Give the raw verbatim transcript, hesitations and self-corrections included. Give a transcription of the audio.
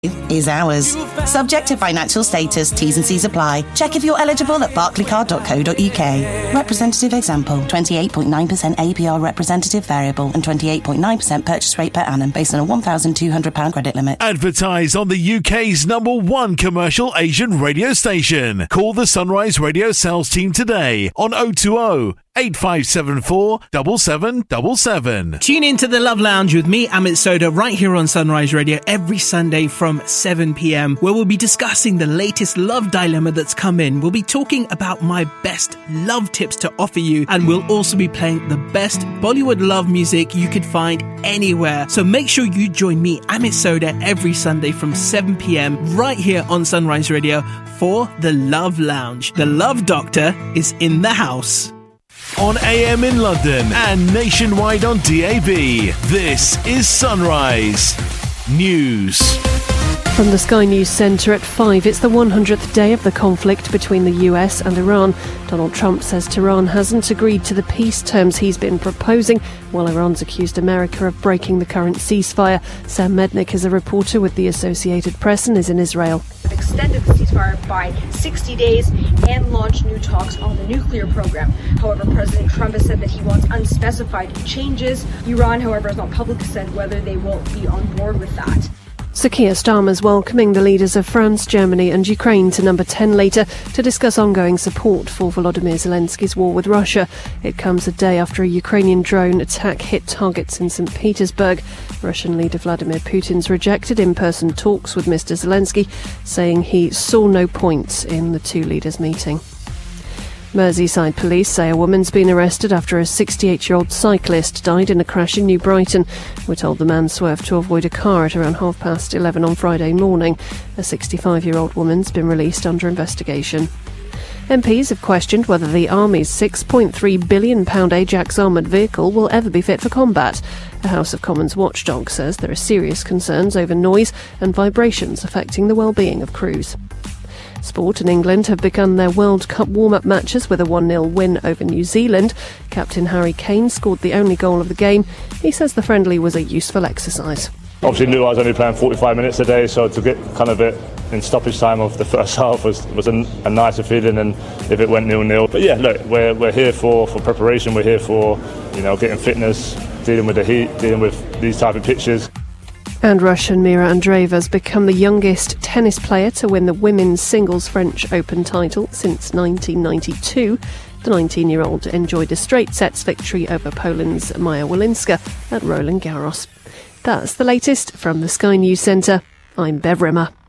is ours. Subject to financial status, T's and C's apply. Check if you're eligible at barclaycard dot co dot uk. Representative example, twenty-eight point nine percent A P R representative variable and twenty-eight point nine percent purchase rate per annum based on a one thousand two hundred pounds credit limit. Advertise on the U K's number one commercial Asian radio station. Call the Sunrise Radio sales team today on oh two oh, eight five seven four, seven seven seven seven. Tune in to the Love Lounge with me, Amit Soda, right here on Sunrise Radio every Sunday from seven p.m, where we'll be discussing the latest love dilemma that's come in. We'll be talking about my best love tips to offer you, and we'll also be playing the best Bollywood love music you could find anywhere. So make sure you join me, Amit Soda, every Sunday from seven p.m right here on Sunrise Radio for the Love Lounge. The Love Doctor is in the house. On A M in London and nationwide on D A B, this is Sunrise News. From the Sky News Centre at five, it's the one hundredth day of the conflict between the U S and Iran. Donald Trump says Tehran hasn't agreed to the peace terms he's been proposing, while Iran's accused America of breaking the current ceasefire. Sam Mednick is a reporter with the Associated Press and is in Israel. Extended the ceasefire by sixty days and launched new talks on the nuclear program. However, President Trump has said that he wants unspecified changes. Iran, however, has not publicly said whether they will be on board with that. Sir Keir Starmer's welcoming the leaders of France, Germany and Ukraine to number ten later to discuss ongoing support for Volodymyr Zelensky's war with Russia. It comes a day after a Ukrainian drone attack hit targets in Saint Petersburg. Russian leader Vladimir Putin's rejected in-person talks with Mister Zelensky, saying he saw no point in the two leaders meeting. Merseyside police say a woman's been arrested after a sixty-eight-year-old cyclist died in a crash in New Brighton. We're told the man swerved to avoid a car at around half past eleven on Friday morning. A sixty-five-year-old woman's been released under investigation. M Ps have questioned whether the Army's six point three billion pounds Ajax armoured vehicle will ever be fit for combat. The House of Commons watchdog says there are serious concerns over noise and vibrations affecting the well-being of crews. Sport and England have begun their World Cup warm-up matches with a one nil win over New Zealand. Captain Harry Kane scored the only goal of the game. He says the friendly was a useful exercise. Obviously knew I was only playing forty-five minutes a day, so to get kind of it in stoppage time of the first half was, was a, a nicer feeling than if it went nil nil. But yeah, look, we're, we're here for, for preparation, we're here for, you know, getting fitness, dealing with the heat, dealing with these type of pitches. And Russian Mira Andreeva has become the youngest tennis player to win the women's singles French Open title since nineteen ninety-two. The nineteen-year-old enjoyed a straight sets victory over Poland's Maja Walinska at Roland Garros. That's the latest from the Sky News Centre. I'm Bev Rimmer.